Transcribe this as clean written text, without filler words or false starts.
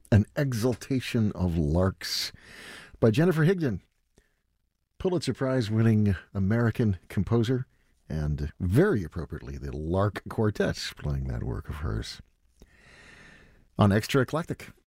An Exaltation of Larks by Jennifer Higdon, Pulitzer Prize winning American composer, and very appropriately, the Lark Quartet playing that work of hers. On Extra Eclectic,